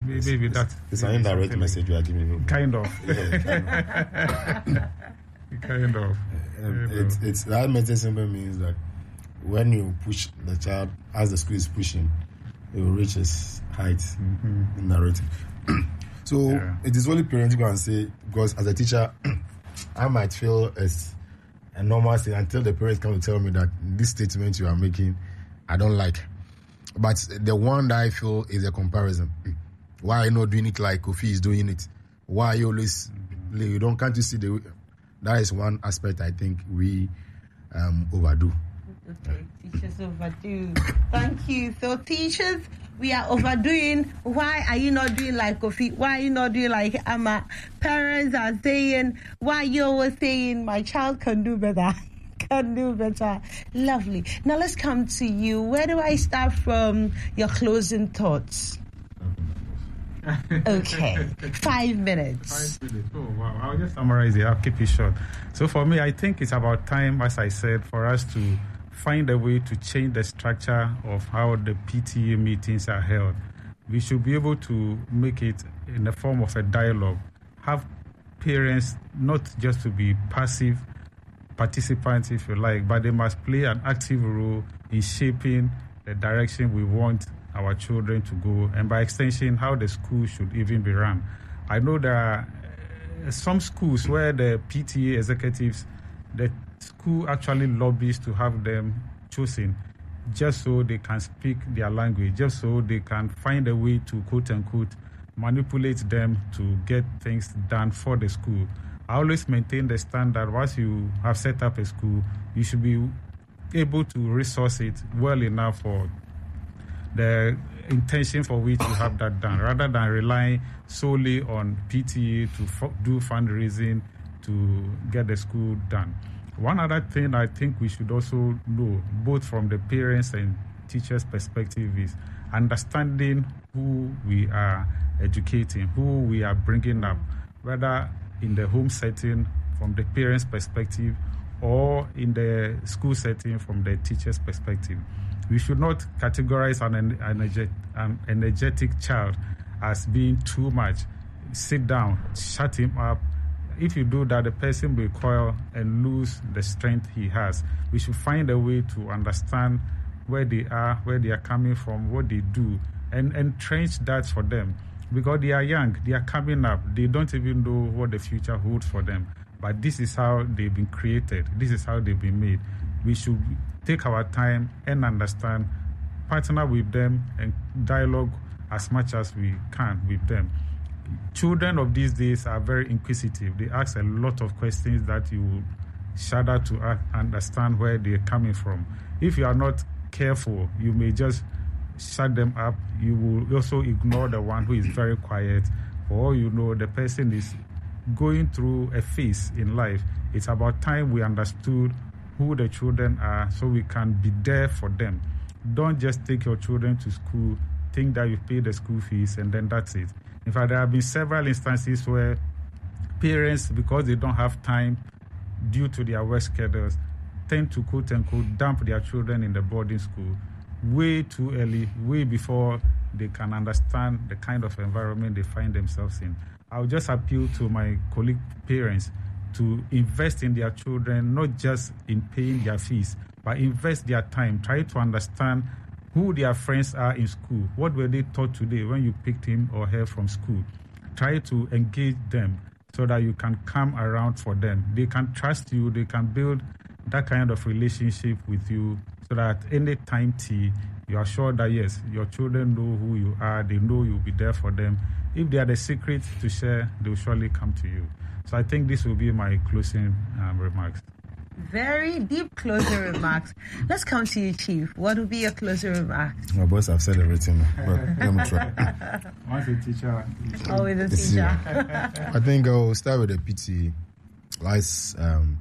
Maybe that. It's an indirect message you are giving. Kind of. Kind of. It's that message simply means that when you push the child, as the school is pushing, it will reach its height in narrative. So it is only parents who can say, because as a teacher, I might feel it's a normal thing until the parents come to tell me that this statement you are making, I don't like. But the one that I feel is a comparison. Why are you not doing it like Kofi is doing it? Why are you always, can't you see that is one aspect I think we overdo. Okay, teachers overdo. Thank you. So teachers, we are overdoing. Why are you not doing like Kofi? Why are you not doing like Amma? Parents are saying, why are you always saying my child can do better? Can do better. Lovely. Now let's come to you. Where do I start from your closing thoughts? Okay, 5 minutes. 5 minutes. Oh, wow. I'll just summarize it. I'll keep it short. So for me, I think it's about time, as I said, for us to find a way to change the structure of how the PTA meetings are held. We should be able to make it in the form of a dialogue. Have parents not just to be passive participants, if you like, but they must play an active role in shaping the direction we want our children to go, and by extension, how the school should even be run. I know there are some schools where the PTA executives, the school actually lobbies to have them chosen just so they can speak their language, just so they can find a way to, quote-unquote, manipulate them to get things done for the school. I always maintain the standard, once you have set up a school, you should be able to resource it well enough for the intention for which you have that done, rather than relying solely on PTA to do fundraising to get the school done. One other thing I think we should also know, both from the parents and teachers' perspective, is understanding who we are educating, who we are bringing up, whether in the home setting from the parents' perspective or in the school setting from the teacher's perspective. We should not categorize an energetic child as being too much. Sit down, shut him up. If you do that, the person will recoil and lose the strength he has. We should find a way to understand where they are coming from, what they do, and entrench that for them. Because they are young, they are coming up, they don't even know what the future holds for them. But this is how they've been created, this is how they've been made. We should take our time and understand, partner with them, and dialogue as much as we can with them. Children of these days are very inquisitive. They ask a lot of questions that you will shudder to understand where they're coming from. If you are not careful, you may just shut them up. You will also ignore the one who is very quiet. For all you know, the person is going through a phase in life. It's about time we understood who the children are so we can be there for them. Don't just take your children to school, think that you pay the school fees, and then that's it. In fact, there have been several instances where parents, because they don't have time due to their work schedules, tend to, quote-unquote, dump their children in the boarding school way too early, way before they can understand the kind of environment they find themselves in. I'll just appeal to my colleague parents to invest in their children, not just in paying their fees, but invest their time. Try to understand who their friends are in school. What were they taught today when you picked him or her from school? Try to engage them so that you can come around for them. They can trust you. They can build that kind of relationship with you so that any time you are sure that, yes, your children know who you are. They know you'll be there for them. If they are the secret to share, they will surely come to you. So I think this will be my closing remarks. Very deep closing remarks. Let's come to you, Chief. What will be your closing remarks? My boss have said everything, but let me try. Once a teacher. Always a teacher. I think I'll start with the PT. As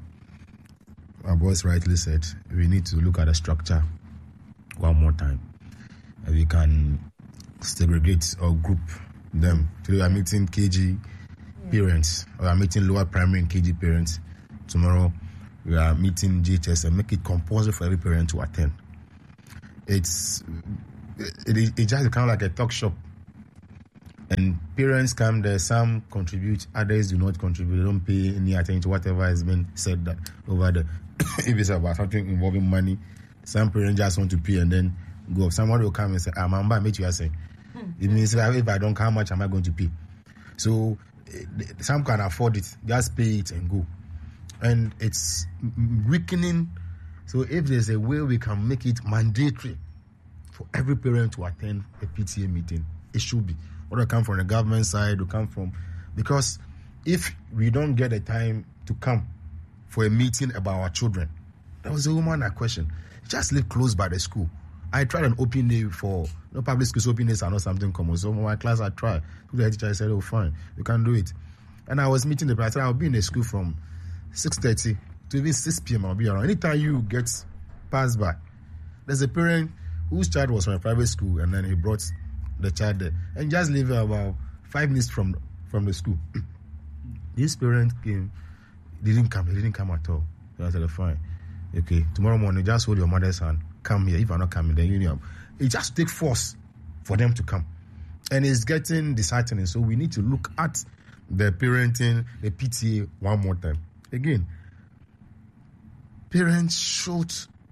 my boss rightly said, we need to look at the structure one more time. We can segregate or group them. Today we are meeting KG parents, or we are meeting lower primary and KG parents. Tomorrow we are meeting GHS, and make it compulsory for every parent to attend. It's just kind of like a talk shop. And parents come there, some contribute, others do not contribute. They don't pay any attention to whatever has been said that over there. If it's about something involving money, some parents just want to pay and then go. Someone will come and say, I'm going to make you say. It means if I don't come, how much am I going to pay? So some can afford it, just pay it and go. And it's weakening. So if there's a way we can make it mandatory for every parent to attend a PTA meeting, it should be. Whether it come from the government side or come from... Because if we don't get the time to come for a meeting about our children, there was a woman I questioned. Just live close by the school. I tried an open day for... public schools open days are not something common. So in my class I tried. The teacher said, oh fine, you can do it. And I was meeting the parents. I said, I'll be in the school from 6:30 to even 6 p.m. I'll be around. Anytime you get passed by, there's a parent whose child was from a private school and then he brought the child there and just live about 5 minutes from the school. This parent came, he didn't come at all. So I said, fine, okay, tomorrow morning just hold your mother's hand, come here. If I'm not coming, then you know. It just takes force for them to come. And it's getting disheartening. So we need to look at the parenting, the PTA one more time. Again, parents should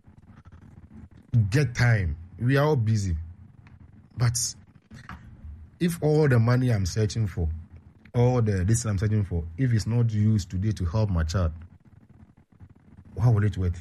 get time. We are all busy. But if all the money I'm searching for, all the this I'm searching for, if it's not used today to help my child, how will it work?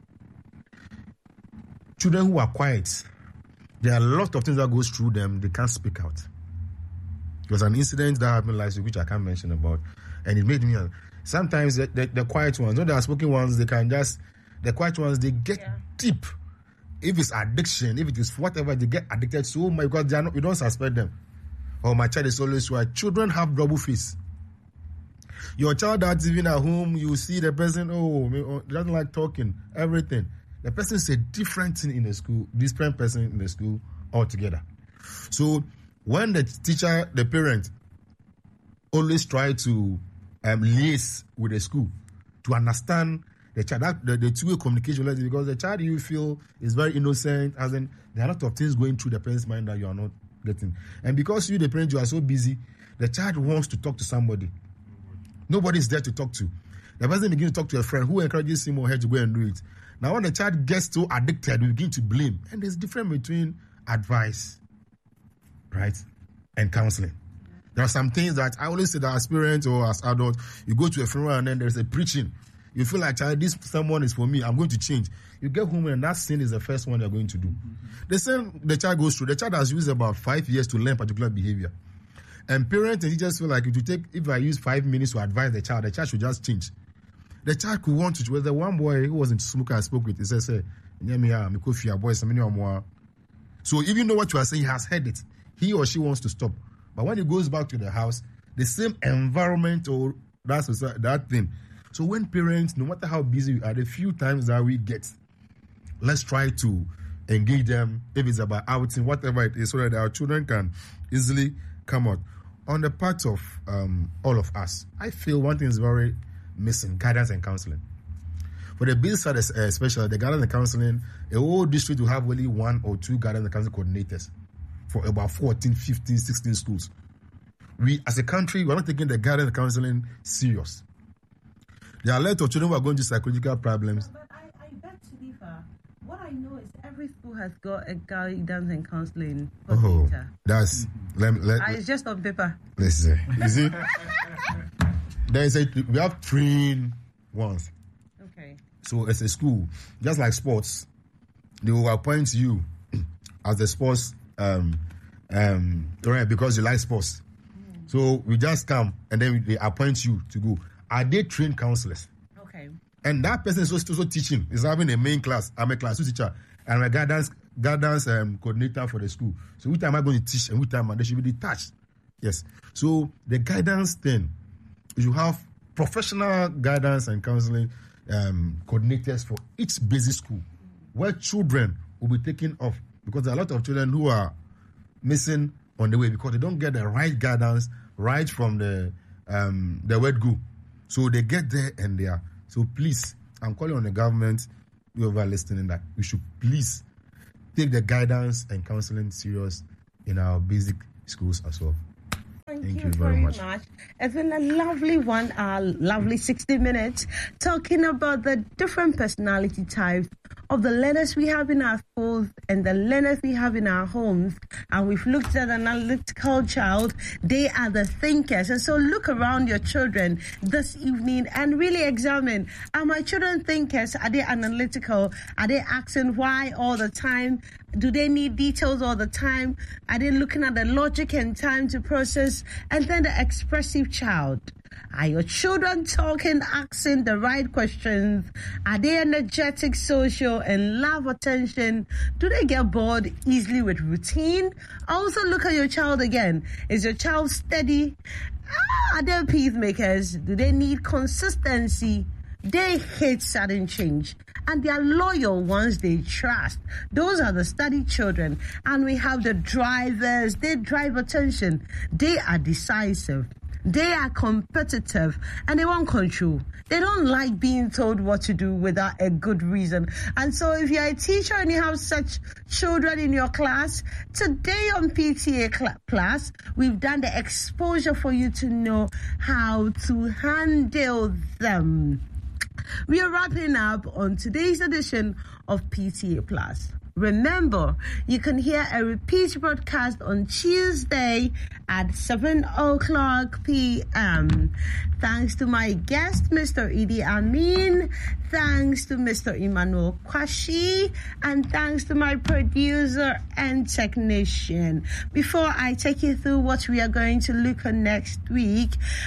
Children who are quiet, there are a lot of things that goes through them, they can't speak out. There was an incident that happened last week, which I can't mention about, and it made me... Sometimes the quiet ones, not the outspoken ones, the quiet ones, they get deep. If it's addiction, if it is whatever, they get addicted so much because they are not, we don't suspect them. Oh, my child is always right. Children have double face. Your child that's even at home, you see the person, doesn't like talking, everything. The person is a different thing in the school, different person in the school altogether. So when the teacher, the parent, always try to liaise with the school to understand the child, the two-way communication, because the child you feel is very innocent, as in there are a lot of things going through the parent's mind that you are not getting. And because you, the parent, you are so busy, the child wants to talk to somebody. Nobody is there to talk to. The person begins to talk to a friend who encourages him or her to go and do it. Now, when the child gets so addicted, we begin to blame. And there's a difference between advice, right, and counseling. There are some things that I always say that as parents or as adults, you go to a funeral and then there's a preaching. You feel like, child, this someone is for me. I'm going to change. You get home and that sin is the first one you're going to do. The same the child goes through. The child has used about 5 years to learn particular behavior. And parents and teachers feel like if I use 5 minutes to advise the child should just change. The child could want to. There's one boy who wasn't smoker I spoke with. He says, so even though what you are saying, he has heard it. He or she wants to stop. But when he goes back to the house, the same environment or that thing. So when parents, no matter how busy we are, the few times that we get, let's try to engage them, if it's about outing, whatever it is, so that our children can easily come out. On the part of all of us, I feel one thing is very missing, guidance and counseling. For the business side, especially the guidance and counseling, a whole district will have only 1 or 2 guidance and counseling coordinators for about 14, 15, 16 schools. We, as a country, we're not taking the guidance and counseling serious. There are a lot of children who are going through psychological problems. But I beg to differ. What I know is every school has got a guidance and counseling coordinator. That's... It's just on paper. Let's see. You see? We have trained ones. Okay. So as a school, just like sports, they will appoint you as the sports because you like sports. So we just come and then they appoint you to go. Are they trained counselors? Okay. And that person is also teaching. Is having a main class. I'm a class teacher and a guidance coordinator for the school. So which time am I going to teach and which time they should be detached? Yes. So the guidance thing, you have professional guidance and counseling coordinators for each basic school where children will be taken off, because there are a lot of children who are missing on the way because they don't get the right guidance right from the word go. So they get there and they are. So please, I'm calling on the government, whoever listening, that we should please take the guidance and counseling serious in our basic schools as well. Thank you very much. It's been a lovely one, a lovely 60 minutes, talking about the different personality types of the learners we have in our schools and the learners we have in our homes. And we've looked at an analytical child. They are the thinkers. And so look around your children this evening and really examine, are my children thinkers? Are they analytical? Are they asking why all the time? Do they need details all the time? Are they looking at the logic and time to process? And then the expressive child. Are your children talking, asking the right questions? Are they energetic, social, and love attention? Do they get bored easily with routine? Also look at your child again. Is your child steady? Are they peacemakers? Do they need consistency? They hate sudden change, and they are loyal ones they trust. Those are the study children. And we have the drivers. They drive attention. They are decisive. They are competitive, and they want control. They don't like being told what to do without a good reason. And so if you're a teacher and you have such children in your class, today on PTA class, we've done the exposure for you to know how to handle them. We are wrapping up on today's edition of PTA Plus. Remember, you can hear a repeat broadcast on Tuesday at 7 o'clock p.m. Thanks to my guest, Mr. Idi Amin. Thanks to Mr. Emmanuel Kwashi. And thanks to my producer and technician. Before I take you through what we are going to look at next week,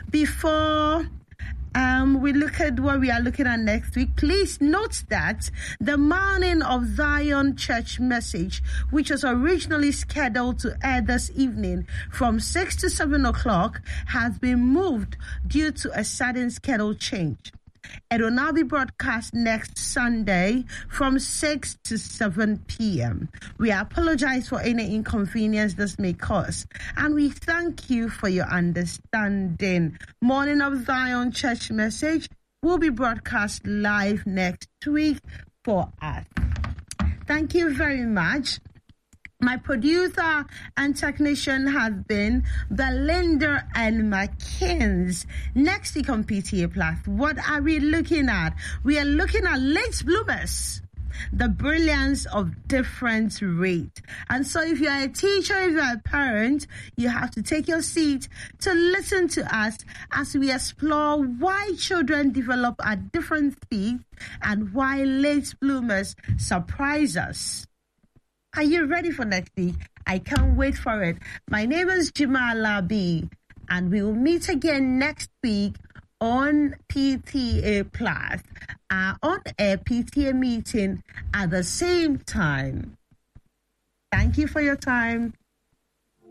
we look at what we are looking at next week. Please note that the Morning of Zion Church message, which was originally scheduled to air this evening from 6 to 7 o'clock, has been moved due to a sudden schedule change. It will now be broadcast next Sunday from 6 to 7 p.m. We apologize for any inconvenience this may cause, and we thank you for your understanding. Morning of Zion Church message will be broadcast live next week for us. Thank you very much. My producer and technician have been Belinda and McKins. Next week on PTA Plus, what are we looking at? We are looking at late bloomers, the brilliance of different rate. And so if you're a teacher, if you're a parent, you have to take your seat to listen to us as we explore why children develop at different speeds and why late bloomers surprise us. Are you ready for next week? I can't wait for it. My name is Jamala B, and we will meet again next week on PTA Plus, on a PTA meeting at the same time. Thank you for your time.